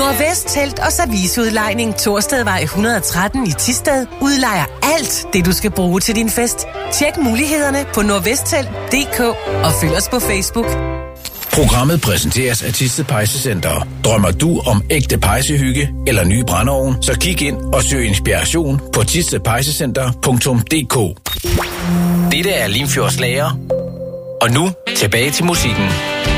Nordvest Telt og Serviceudlejning Torstedvej 113 i Thisted udlejer alt det, du skal bruge til din fest. Tjek mulighederne på nordvesttelt.dk og følg os på Facebook. Programmet præsenteres af Thisted Pejsecenter. Drømmer du om ægte pejsehygge eller ny brændeovn, så kig ind og søg inspiration på thistedpejsecenter.dk. Dette er Limfjords Lager. Og nu tilbage til musikken.